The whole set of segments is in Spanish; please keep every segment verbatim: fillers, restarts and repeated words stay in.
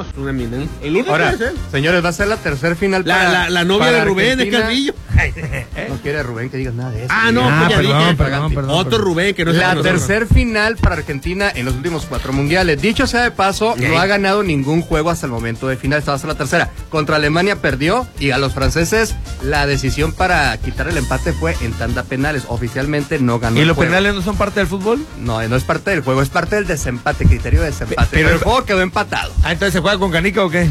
Vamos. Una eminencia. El único Ahora, es él. señores, va a ser la tercer final La, para la, la novia para de Rubén, de Argentina. Calvillo. No quiere Rubén que digas nada de eso. Ah, no, Ah, pues ya perdón, dije. perdón, perdón, Otro perdón. Rubén que no es La con nosotros. tercer final para Argentina en los últimos cuatro mundiales. Dicho sea de paso, no ha ganado ningún juego hasta el momento de final. Esta va a ser la tercera. Contra Alemania perdió y a los franceses la decisión para quitar el empate fue en tanda penales. Oficialmente no ganó. ¿Y el los juego. penales no son parte del fútbol? No, no es parte del juego, es parte del desempate, criterio de desempate. Pero- Pero el juego quedó empatado. Ah, entonces se juega con canica o qué?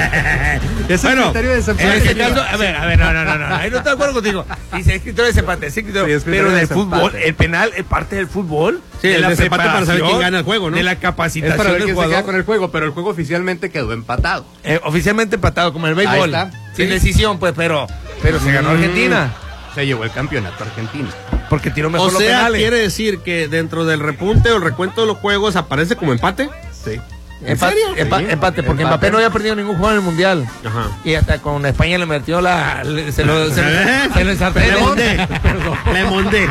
Es el criterio de desempate. En ese caso, a ver, a ver, no, no, no, no, ahí no estoy de acuerdo contigo. Dice, es criterio de desempate, sí, criterio- Sí, es criterio pero de del desempate. fútbol, el penal es parte del fútbol. Sí, de el la desempate para saber quién preparación, gana el juego, ¿no? De la Es capacitación para ver del quién se jugador. queda con el juego, pero el juego oficialmente quedó empatado. Eh, oficialmente empatado, como el béisbol. Ahí está. Sin Sí. decisión, pues, pero, pero se ganó Mm. Argentina. Se llevó el campeonato argentino. Porque tiró O mejor los sea, penales. quiere decir que dentro del repunte o el recuento de los juegos aparece como empate. Sí. Empa- serio? empa- Sí. empate, porque Empate. Mbappé no había perdido ningún juego en el Mundial. Ajá. Y hasta con España le metió la... le- se lo, se lo, se lo ensartó. Le mondé. Le mondé.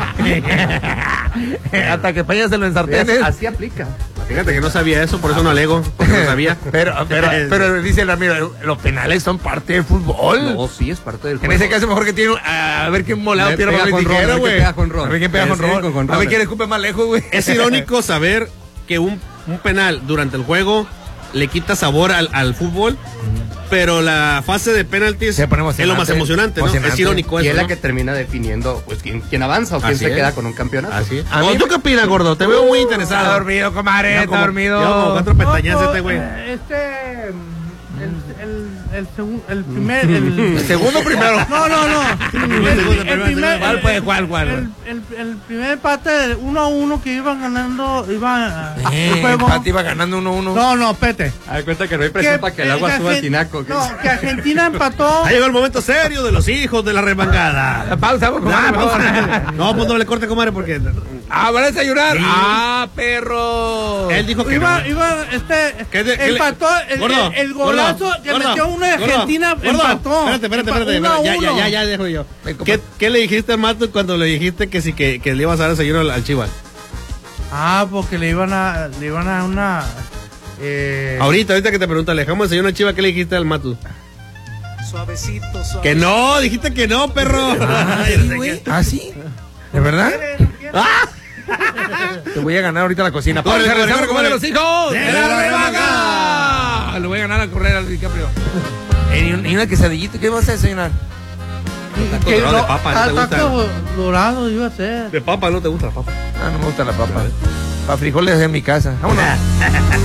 Hasta que España se lo ensartó. Así aplica. Fíjate que no sabía eso, por eso no alego, porque no sabía. Pero, pero, pero dice el amigo, los penales son parte del fútbol. No, sí, es parte del En juego. ese caso, mejor que tiene a ver quién molado Me tira pega papel y con ron, a tijera, ver quién güey. pega con ron. A ver quién pega con Sí, ron. con- con A ver ron. quién escupe más lejos, güey. Es irónico saber que un, un penal durante el juego le quita sabor al, al fútbol, pero la fase de penaltis Se pone es lo más emocionante, ¿no? emocionante. Es irónico Y eso, es la ¿no? que termina definiendo pues quién, quién avanza o quién Así se es. queda con un campeonato. Así es. A ¿O mí ¿Tú me- qué opinas, gordo? Te veo muy Está interesado. dormido, comadre, Ya está como- dormido. ya como cuatro pestañas No, este güey. eh, Este. El, el, el, segun- el primer. El, El segundo primero. No, no, no. El, el primer. ¿Cuál, pues, cuál, cuál? El, el, el primer empate uno a uno que iban ganando. Iba. Eh, el juego. empate iba ganando uno uno. No, no, pete. A ver, cuenta que no hay presión para que el agua suba al tinaco. que- No, que Argentina empató. Ha llegado el momento serio de los hijos de la remangada. Pausa, vamos, Ah, comadre, pausa. mejor. No, pues no le corte, comadre, porque Ah, ¿van a desayunar? Sí. Ah, perro. él dijo que Iba, no. iba, este, ¿Qué de- qué le- empató, el, Gordo, el, el golazo gordo, que gordo, metió uno de gordo, Argentina, gordo. empató. Espérate, espérate, Empa- espérate. uno a Ya, ya, uno. ya, ya, dejo yo. Ven, compa. ¿Qué, ¿Qué le dijiste al Mato cuando le dijiste que sí, que, que le ibas a dar desayuno al, al Chivas? Ah, porque le iban a, le iban a una, eh, Ahorita, ahorita que te pregunto, ¿le dejamos desayuno al Chivas? ¿Qué le dijiste al Mato? Suavecito, suavecito. Que no, dijiste que no, perro. Ah, sí, güey. ¿Ah, sí? ¿De verdad? ¡Ah! Te voy a ganar ahorita la cocina. Corre, Pausa, corre, regresamos corre, con corre. los hijos ¡De de la la revaga! Le voy a ganar a correr al DiCaprio. Eh, Y una, y una quesadillita, ¿qué vas a desayunar? Taco que dorado de no, papa, ¿no ah, te gusta? taco dorado iba a ser. De papa, ¿no te gusta la papa? Ah, no me gusta la papa. Para frijoles en mi casa. Vámonos.